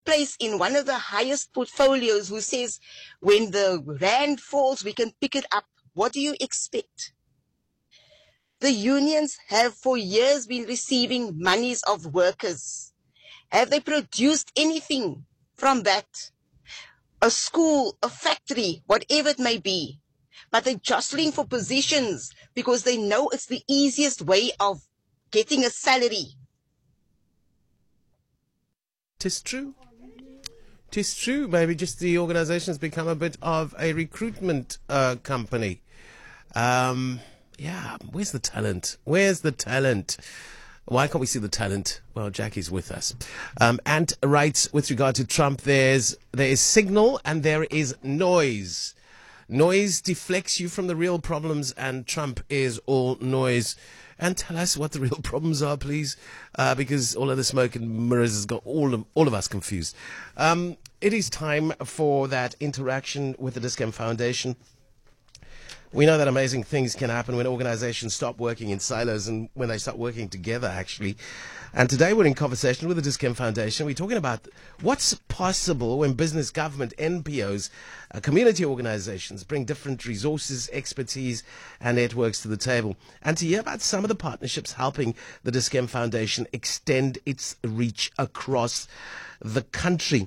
place in one of the highest portfolios who says, when the rand falls, we can pick it up. What do you expect? The unions have for years been receiving monies of workers. Have they produced anything from that? A school, a factory, whatever it may be. But they're jostling for positions because they know it's the easiest way of getting a salary. 'Tis true. 'Tis true. Maybe just the organisation has become a bit of a recruitment company. Yeah, where's the talent? Where's the talent? Why can't we see the talent? Well, Jackie's with us. Ant writes, with regard to Trump, there is signal and there is noise. Noise deflects you from the real problems, and Trump is all noise. And tell us what the real problems are, please, because all of the smoke and mirrors has got all of us confused. It is time for that interaction with the Dis-Chem Foundation. We know that amazing things can happen when organizations stop working in silos and when they start working together, actually. And today we're in conversation with the Dis-Chem Foundation. We're talking about what's possible when business, government, NPOs, community organizations bring different resources, expertise, and networks to the table. And to hear about some of the partnerships helping the Dis-Chem Foundation extend its reach across the country.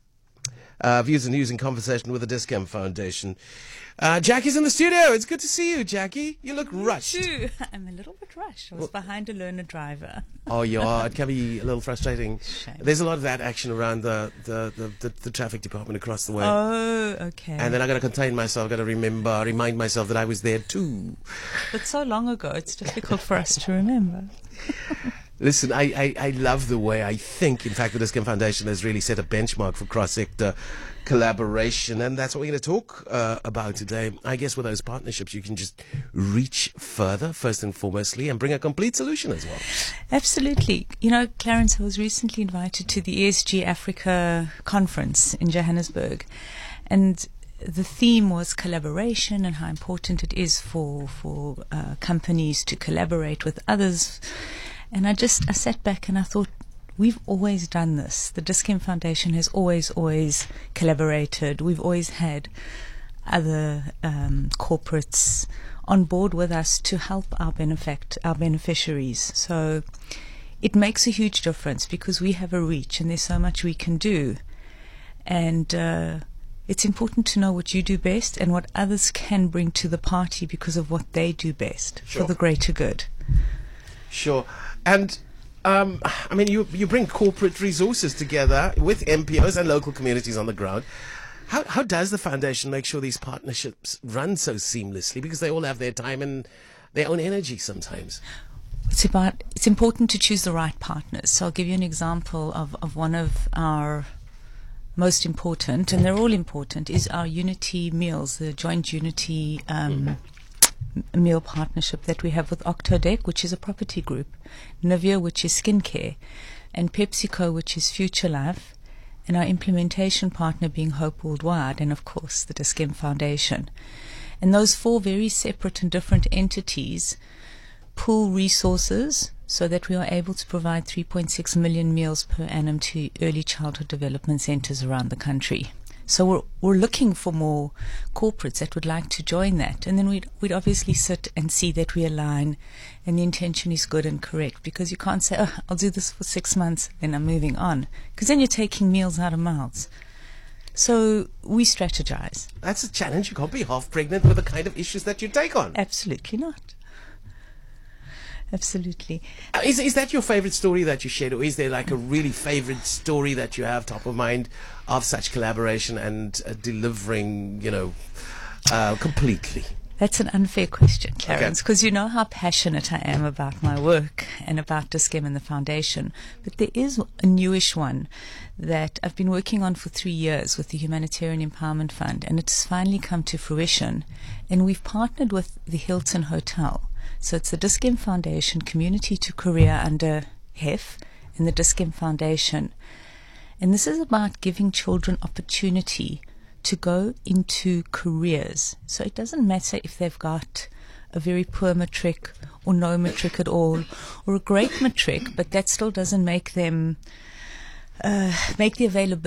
Views and news in conversation with the Dis-Chem Foundation. Jackie's in the studio. It's good to see you, Jackie. You look rushed. You too. I'm a little bit rushed. I was behind a learner driver. Oh, you are. It can be a little frustrating. Shame. There's a lot of that action around the traffic department across the way. Oh, okay. And then I got to contain myself. I got to remind myself that I was there too. But so long ago, it's difficult for us to remember. Listen, I love the way I think, in fact, the Dis-Chem Foundation has really set a benchmark for cross-sector collaboration, and that's what we're going to talk about today. I guess with those partnerships, you can just reach further, first and foremostly, and bring a complete solution as well. Absolutely. You know, Clarence, I was recently invited to the ESG Africa conference in Johannesburg, and the theme was collaboration and how important it is for companies to collaborate with others. And I sat back and I thought, we've always done this. The Dis-Chem Foundation has always collaborated. We've always had other corporates on board with us to help our beneficiaries. So it makes a huge difference because we have a reach and there's so much we can do. And it's important to know what you do best and what others can bring to the party because of what they do best for the greater good. Sure. And I mean, you bring corporate resources together with NPOs and local communities on the ground. How does the foundation make sure these partnerships run so seamlessly? Because they all have their time and their own energy sometimes. It's important to choose the right partners. So I'll give you an example of one of our most important, and they're all important, is our Unity Meals, the joint Unity meal partnership that we have with Octodec, which is a property group, Nivea, which is skincare, and PepsiCo, which is Future Life, and our implementation partner being Hope Worldwide, and of course the Dis-Chem Foundation. And those four very separate and different entities pool resources so that we are able to provide 3.6 million meals per annum to early childhood development centers around the country. So we're looking for more corporates that would like to join that. And then we'd obviously sit and see that we align and the intention is good and correct, because you can't say, oh, I'll do this for 6 months, then I'm moving on, because then you're taking meals out of mouths. So we strategize. That's a challenge. You can't be half pregnant with the kind of issues that you take on. Absolutely not. Absolutely. Is that your favorite story that you shared, or is there like a really favorite story that you have top of mind of such collaboration and delivering, completely? That's an unfair question, Clarence, because you know how passionate I am about my work and about Dis-Chem and the foundation. But there is a newish one that I've been working on for 3 years with the Humanitarian Empowerment Fund, and it's finally come to fruition. And we've partnered with the Hilton Hotel. So it's the Dis-Chem Foundation Community to Career under HEF and the Dis-Chem Foundation. And this is about giving children opportunity to go into careers. So it doesn't matter if they've got a very poor matric or no matric at all, or a great matric, but that still doesn't make them make the availability